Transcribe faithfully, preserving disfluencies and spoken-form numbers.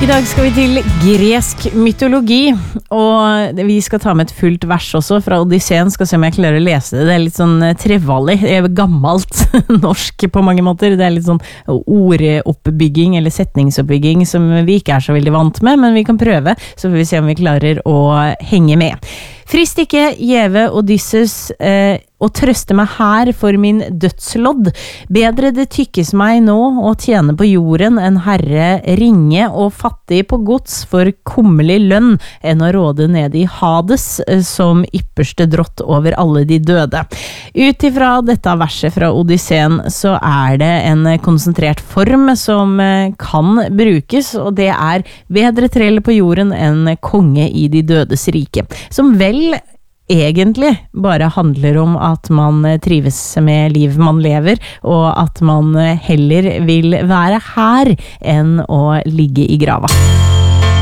dag skal vi til gresk mytologi, og vi skal ta med et fullt vers også fra Odysseen. Skal se om jeg klarer å lese det. Det er litt sånn trevallig, gammelt norsk på mange måter. Det er litt sånn ordoppbygging eller setningsoppbygging som vi ikke er så veldig vant med, men vi kan prøve, så får vi se om vi klarer å henge med. Frist ikke, gjeve Odysseus, eh, og trøste meg her for min dødslodd. Bedre det tykkes meg nå å tjene på jorden en herre ringe og fattig på gods for kummerlig lønn enn å råde ned i Hades som ypperste drott over alle de døde. Utifra dette verset fra Odysseen så er det en konsentrert form som kan brukes, og det er bedre trell på jorden enn konge i de dødes rike, som vel egentlig bare handler om at man trives med liv man lever, og at man heller vil være her enn å ligge i grava.